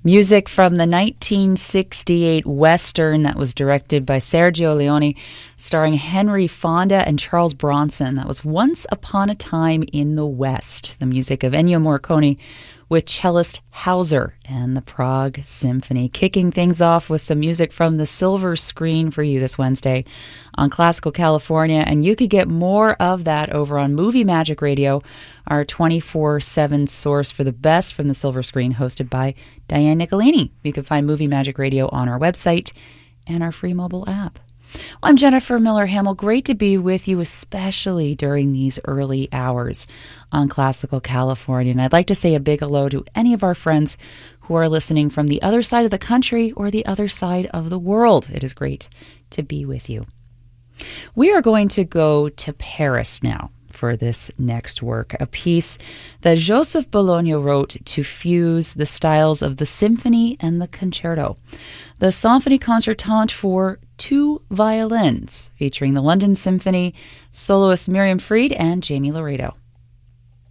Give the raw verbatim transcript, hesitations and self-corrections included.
Music from the nineteen sixty-eight Western that was directed by Sergio Leone, starring Henry Fonda and Charles Bronson. That was Once Upon a Time in the West, the music of Ennio Morricone with cellist Hauser and the Prague Symphony. Kicking things off with some music from the silver screen for you this Wednesday on Classical California, and you could get more of that over on Movie Magic Radio, our twenty-four seven source for the best from the silver screen, hosted by Diane Nicolini. You can find Movie Magic Radio on our website and our free mobile app. Well, I'm Jennifer Miller-Hamill. Great to be with you, especially during these early hours on Classical California. And I'd like to say a big hello to any of our friends who are listening from the other side of the country or the other side of the world. It is great to be with you. We are going to go to Paris now for this next work, a piece that Joseph Bologna wrote to fuse the styles of the symphony and the concerto. The Symphonie Concertante for two violins, featuring the London Symphony, soloists Miriam Fried and Jamie Laredo.